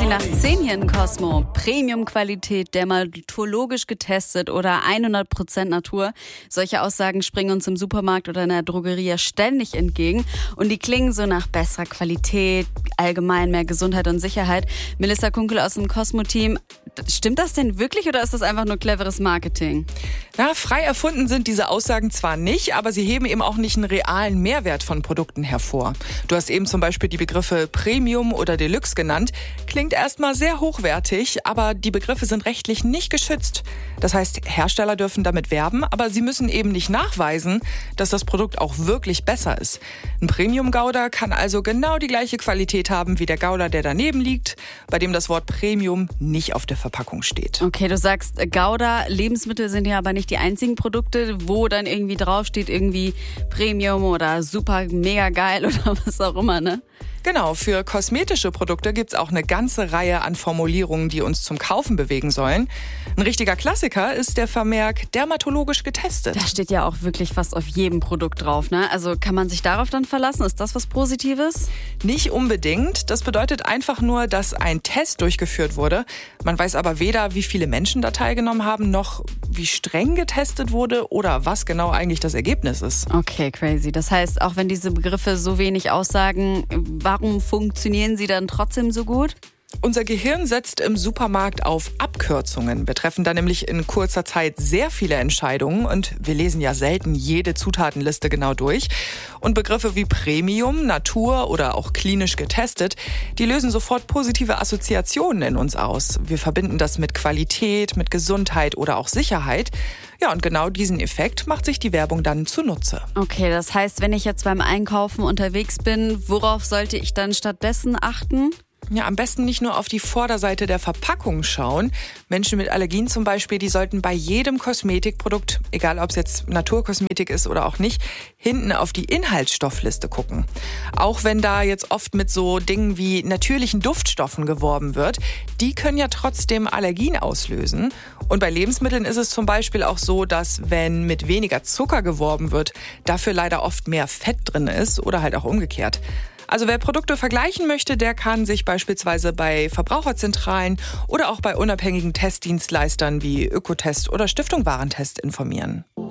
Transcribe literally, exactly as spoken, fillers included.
zehn nach zehn hier in Cosmo. Premium-Qualität, dermatologisch getestet oder hundert Prozent Natur. Solche Aussagen springen uns im Supermarkt oder in der Drogerie ja ständig entgegen. Und die klingen so nach besserer Qualität, allgemein mehr Gesundheit und Sicherheit. Melissa Kunkel aus dem Cosmo-Team. Stimmt das denn wirklich oder ist das einfach nur cleveres Marketing? Na, frei erfunden sind diese Aussagen zwar nicht, aber sie heben eben auch nicht einen realen Mehrwert von Produkten hervor. Du hast eben zum Beispiel die Begriffe Premium oder Deluxe genannt. Klingt erstmal sehr hochwertig, aber die Begriffe sind rechtlich nicht geschützt. Das heißt, Hersteller dürfen damit werben, aber sie müssen eben nicht nachweisen, dass das Produkt auch wirklich besser ist. Ein Premium-Gouda kann also genau die gleiche Qualität haben wie der Gouda, der daneben liegt, bei dem das Wort Premium nicht auf der Verpackung steht. Okay, du sagst Gouda, Lebensmittel sind ja aber nicht die einzigen Produkte, wo dann irgendwie draufsteht, irgendwie Premium oder super mega geil oder was auch immer, ne? Genau, für kosmetische Produkte gibt's auch eine ganze Reihe an Formulierungen, die uns zum Kaufen bewegen sollen. Ein richtiger Klassiker ist der Vermerk dermatologisch getestet. Da steht ja auch wirklich fast auf jedem Produkt drauf, ne? Also kann man sich darauf dann verlassen? Ist das was Positives? Nicht unbedingt. Das bedeutet einfach nur, dass ein Test durchgeführt wurde. Man weiß aber weder, wie viele Menschen da teilgenommen haben, noch wie streng getestet wurde oder was genau eigentlich das Ergebnis ist. Okay, crazy. Das heißt, auch wenn diese Begriffe so wenig aussagen, warum funktionieren sie dann trotzdem so gut? Unser Gehirn setzt im Supermarkt auf Abkürzungen. Wir treffen da nämlich in kurzer Zeit sehr viele Entscheidungen und wir lesen ja selten jede Zutatenliste genau durch. Und Begriffe wie Premium, Natur oder auch klinisch getestet, die lösen sofort positive Assoziationen in uns aus. Wir verbinden das mit Qualität, mit Gesundheit oder auch Sicherheit. Ja, und genau diesen Effekt macht sich die Werbung dann zunutze. Okay, das heißt, wenn ich jetzt beim Einkaufen unterwegs bin, worauf sollte ich dann stattdessen achten? Ja, am besten nicht nur auf die Vorderseite der Verpackung schauen. Menschen mit Allergien zum Beispiel, die sollten bei jedem Kosmetikprodukt, egal ob es jetzt Naturkosmetik ist oder auch nicht, hinten auf die Inhaltsstoffliste gucken. Auch wenn da jetzt oft mit so Dingen wie natürlichen Duftstoffen geworben wird, die können ja trotzdem Allergien auslösen. Und bei Lebensmitteln ist es zum Beispiel auch so, dass wenn mit weniger Zucker geworben wird, dafür leider oft mehr Fett drin ist oder halt auch umgekehrt. Also wer Produkte vergleichen möchte, der kann sich beispielsweise bei Verbraucherzentralen oder auch bei unabhängigen Testdienstleistern wie Ökotest oder Stiftung Warentest informieren.